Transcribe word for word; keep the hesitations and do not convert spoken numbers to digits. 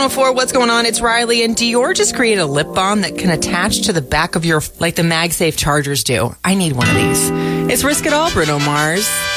one oh four, what's going on? It's Riley, and Dior just created a lip balm that can attach to the back of your, like the MagSafe chargers do. I need one of these. It's Risk It All, Bruno Mars.